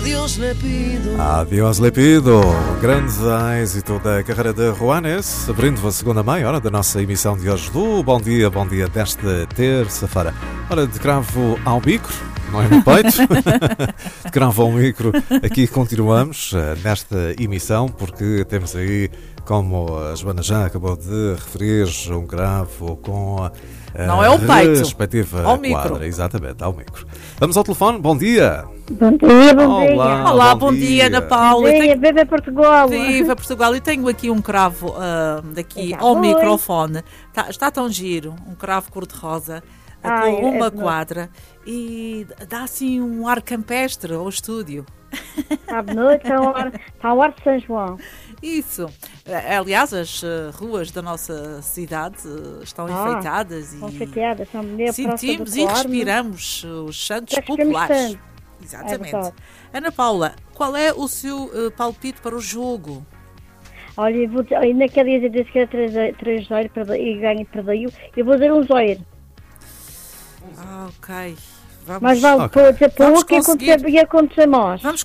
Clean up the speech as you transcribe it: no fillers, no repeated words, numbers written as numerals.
Adiós Lepido, grande êxito da carreira de Juanes, abrindo a segunda meia hora da nossa emissão de hoje do Bom Dia desta terça-feira. Hora de cravo ao micro, não é no peito, de cravo ao micro, aqui continuamos nesta emissão, porque temos aí, como a Joana já acabou de referir, um cravo com não é o peito, respectiva ao quadra, micro. Exatamente, ao micro. Vamos ao telefone, bom dia. Bom dia, bom dia. Olá, bom dia, Ana Paula. Viva Portugal. Viva Portugal. E tenho aqui um cravo daqui Já ao foi. microfone. Está tão giro, um cravo cor-de-rosa, com uma quadra. E dá assim um ar campestre ao estúdio. Sabe, noite está o ar de São João. Isso. Aliás, as ruas da nossa cidade estão enfeitadas Estão e chateadas, são mulher sentimos e respiramos os santos Respiramos populares. santo. Exatamente. verdade. Ana Paula, qual é o seu palpite para o jogo? Olha, naquele dia disse que era 3-0 e ganho e perdi, eu vou dizer 1-0. Ok. Vamos, Mas vale Ok. dizer Vamos pouco e acontecer mais. vamos